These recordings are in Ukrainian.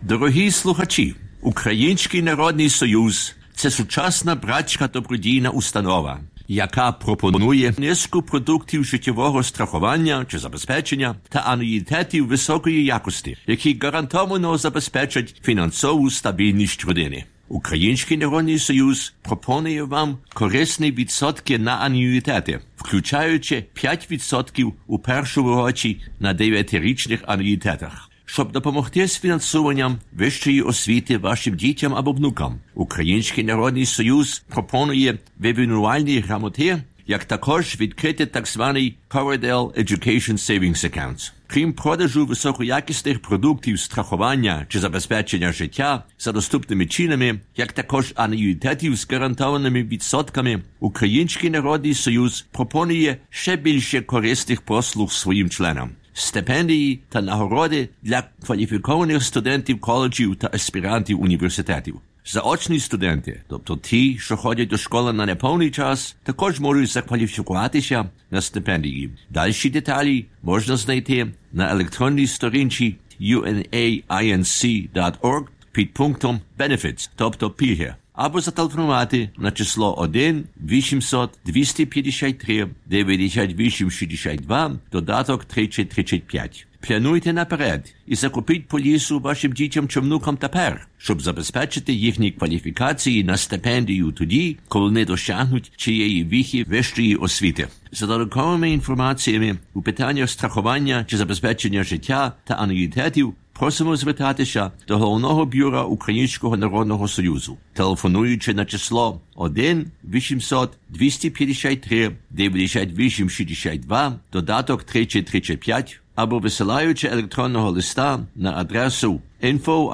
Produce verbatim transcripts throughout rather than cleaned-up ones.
Дорогі слухачі, Український народний союз – це сучасна братська добродійна установа, яка пропонує низку продуктів життєвого страхування чи забезпечення та ануїтетів високої якості, які гарантовано забезпечать фінансову стабільність родини. Український народний союз пропонує вам корисні відсотки на ануїтети, включаючи п'ять відсотків у першому році на дев'ятирічних ануїтетах. Щоб допомогти з фінансуванням вищої освіти вашим дітям або внукам, Український народний союз пропонує вивінувальні грамоти, як також відкрити так званий Coverdell Education Savings Accounts. Крім продажу високоякісних продуктів страхування чи забезпечення життя за доступними цінами, як також ануїтетів з гарантованими відсотками, Український народний союз пропонує ще більше корисних послуг своїм членам. Стипендії та нагороди для кваліфікованих студентів коледжів та аспірантів університетів. Заочні студенти, тобто ті, що ходять до школи на неповний час, також можуть закваліфікуватися на стипендії. Дальші деталі можна знайти на електронній сторінці ю ен ей ай ен сі крапка орг під пунктом Benefits, тобто пільги, або зателефонувати на число один вісімсот двісті п'ятдесят три дев'яносто вісім шістдесят два, додаток тридцять тридцять п'ять. Плануйте наперед і закупіть полісу вашим дітям чи внукам тепер, щоб забезпечити їхні кваліфікації на стипендію тоді, коли вони досягнуть чиєї віхи вищої освіти. За додатковими інформаціями у питаннях страхування чи забезпечення життя та ануїтетів просимо звертатися до Головного бюро Українського народного союзу, телефонуючи на число один вісімсот двісті п'ятдесят три дев'яносто вісім шістдесят два, додаток тридцять тридцять п'ять, або висилаючи електронного листа на адресу info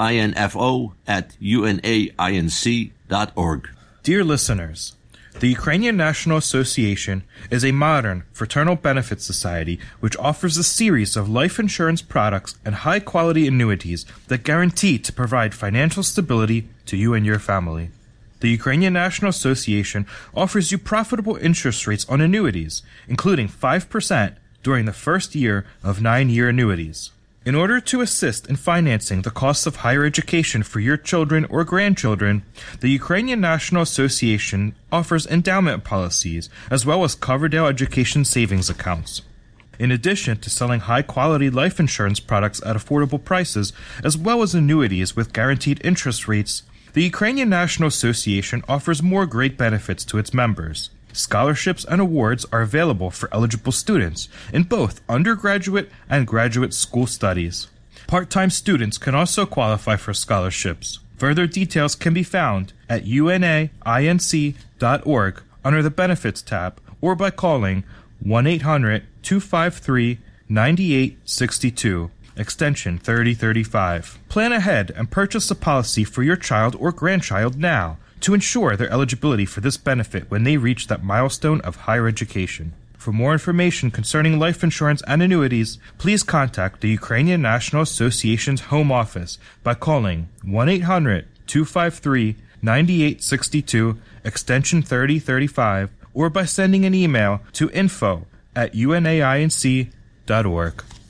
at u n a i n c dot org. Dear listeners, the Ukrainian National Association is a modern, fraternal benefits society which offers a series of life insurance products and high-quality annuities that guarantee to provide financial stability to you and your family. The Ukrainian National Association offers you profitable interest rates on annuities, including five percent during the first year of nine-year annuities. In order to assist in financing the costs of higher education for your children or grandchildren, the Ukrainian National Association offers endowment policies as well as Coverdell Education Savings Accounts. In addition to selling high-quality life insurance products at affordable prices as well as annuities with guaranteed interest rates, the Ukrainian National Association offers more great benefits to its members. Scholarships and awards are available for eligible students in both undergraduate and graduate school studies. Part-time students can also qualify for scholarships. Further details can be found at u n a i n c dot org under the Benefits tab or by calling one eight hundred two five three nine eight six two, extension thirty thirty-five. Plan ahead and purchase a policy for your child or grandchild now to ensure their eligibility for this benefit when they reach that milestone of higher education. For more information concerning life insurance and annuities, please contact the Ukrainian National Association's home office by calling one eight hundred two five three nine eight six two, extension thirty thirty-five, or by sending an email to info at u n a i n c dot org.